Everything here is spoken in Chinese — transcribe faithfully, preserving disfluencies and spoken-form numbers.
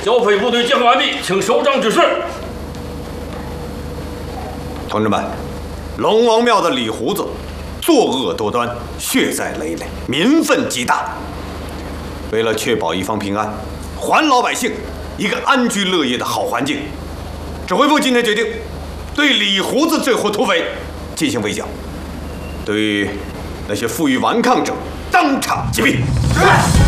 剿匪部队集合完毕，请首长指示。 同志们，龙王庙的李胡子作恶多端，血债累累，民愤极大。为了确保一方平安，还老百姓一个安居乐业的好环境，指挥部今天决定对李胡子这伙土匪进行围剿，对于那些负隅顽抗者当场击毙。